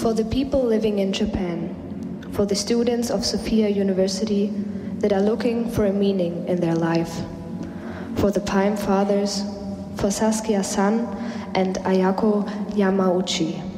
For the people living in Japan, for the students of Sophia University that are looking for a meaning in their life, for the Palm Fathers, for Saskia San and Ayako Yamauchi.